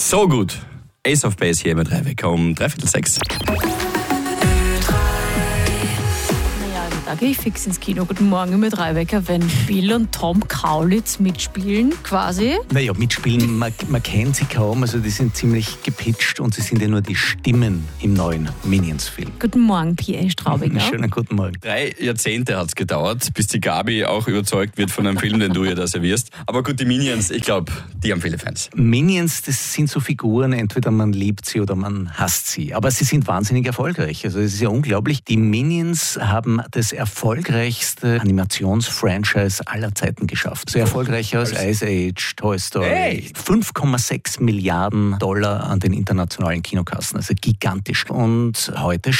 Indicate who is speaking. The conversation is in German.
Speaker 1: So gut. Ace of Base hier mit Rebecca um 5:45.
Speaker 2: Da gehe ich fix ins Kino. Guten Morgen mit Rebecca, wenn Bill und Tom Kaulitz mitspielen, quasi.
Speaker 3: Naja, mitspielen, man kennt sie kaum, also die sind ziemlich gepitcht und sie sind ja nur die Stimmen im neuen Minions-Film.
Speaker 2: Guten Morgen, Pierre Straubinger.
Speaker 3: Schönen guten Morgen.
Speaker 1: 3 Jahrzehnte hat es gedauert, bis die Gabi auch überzeugt wird von einem Film, den du ihr da servierst. Aber gut, die Minions, ich glaube, die haben viele Fans.
Speaker 3: Minions, das sind so Figuren, entweder man liebt sie oder man hasst sie. Aber sie sind wahnsinnig erfolgreich. Also es ist ja unglaublich. Die Minions haben das erfolgreichste Animationsfranchise aller Zeiten geschafft. So erfolgreicher als Ice Age, Toy Story.
Speaker 1: Hey.
Speaker 3: 5,6 Milliarden $ an den internationalen Kinokassen. Also gigantisch. Und heute